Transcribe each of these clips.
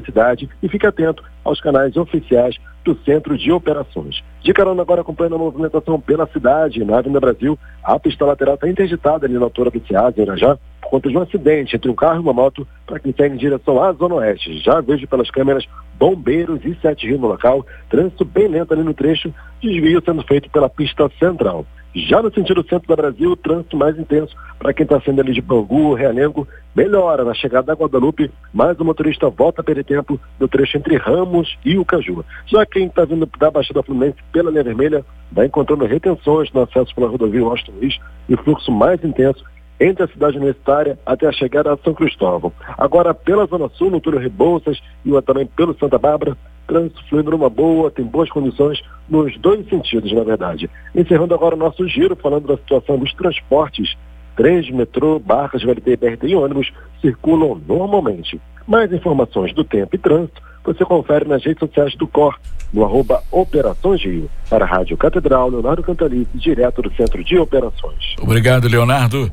cidade e fique atento aos canais oficiais do Centro de Operações. De carona agora acompanhando a movimentação pela cidade, na Avenida Brasil, a pista lateral está interditada ali na altura do Ceasa, em Irajá, por conta de um acidente entre um carro e uma moto para quem segue em direção à Zona Oeste. Já vejo pelas câmeras bombeiros e 7 Rio no local, trânsito bem lento ali no trecho, desvio sendo feito pela pista central. Já no sentido centro da Brasil, o trânsito mais intenso para quem está saindo ali de Bangu, Realengo, melhora na chegada da Guadalupe, mas o motorista volta a perder tempo no trecho entre Ramos e o Caju. Já quem está vindo da Baixada Fluminense pela linha vermelha vai encontrando retenções no acesso pela rodovia Washington Luiz e fluxo mais intenso entre a cidade universitária até a chegada a São Cristóvão. Agora, pela Zona Sul, no Túlio Rebouças e também pelo Santa Bárbara, trânsito fluindo numa boa, tem boas condições nos dois sentidos, na verdade. Encerrando agora o nosso giro, falando da situação dos transportes. Trens, metrô, barcas, VLT, BRT e ônibus circulam normalmente. Mais informações do tempo e trânsito você confere nas redes sociais do COR, no @Operações Rio. Para a Rádio Catedral, Leonardo Cantalice, direto do Centro de Operações. Obrigado, Leonardo.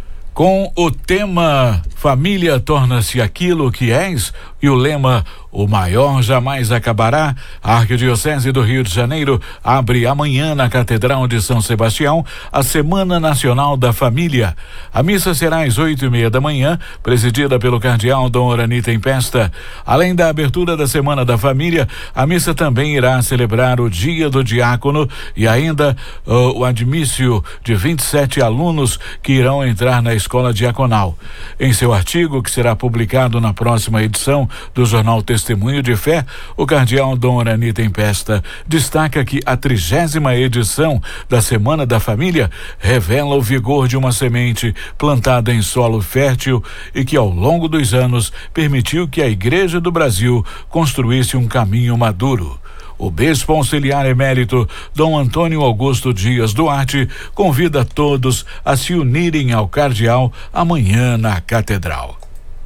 Com o tema Família torna-se aquilo que és e o lema O maior jamais acabará, a Arquidiocese do Rio de Janeiro abre amanhã na Catedral de São Sebastião a Semana Nacional da Família. A missa será às 8:30 da manhã, presidida pelo cardeal Dom Orani Tempesta. Além da abertura da Semana da Família, a missa também irá celebrar o Dia do Diácono e ainda o admício de 27 alunos que irão entrar na escola diaconal. Em seu artigo, que será publicado na próxima edição do jornal Testemunho de Fé, o cardeal Dom Orani Tempesta destaca que a 30ª edição da Semana da Família revela o vigor de uma semente plantada em solo fértil e que ao longo dos anos permitiu que a Igreja do Brasil construísse um caminho maduro. O bispo auxiliar emérito Dom Antônio Augusto Dias Duarte convida todos a se unirem ao cardeal amanhã na Catedral.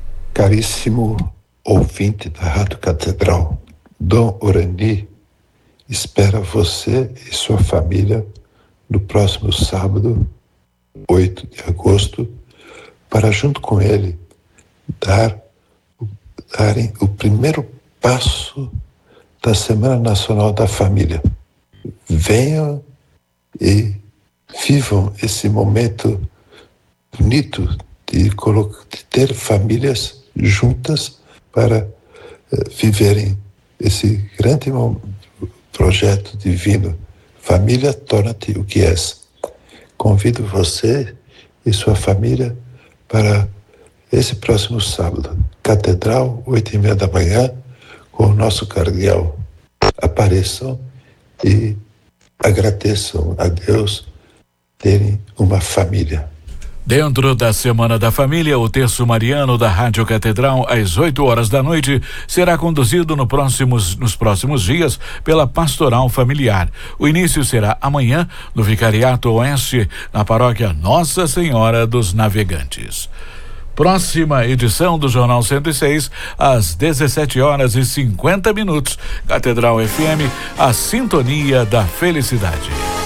Caríssimo ouvinte da Rádio Catedral, Dom Orani espera você e sua família no próximo sábado, 8 de agosto, para junto com ele darem o primeiro passo da Semana Nacional da Família. Venham e vivam esse momento bonito de ter famílias juntas para viverem esse grande projeto divino. Família, torna-te o que és. Convido você e sua família para esse próximo sábado, Catedral, 8:30 da manhã, com o nosso cardeal. Apareçam e agradeçam a Deus terem uma família. Dentro da Semana da Família, o terço mariano da Rádio Catedral, às 8h da noite, será conduzido nos próximos dias pela Pastoral Familiar. O início será amanhã no Vicariato Oeste, na paróquia Nossa Senhora dos Navegantes. Próxima edição do Jornal 106, às 17h50. Catedral FM, a sintonia da felicidade.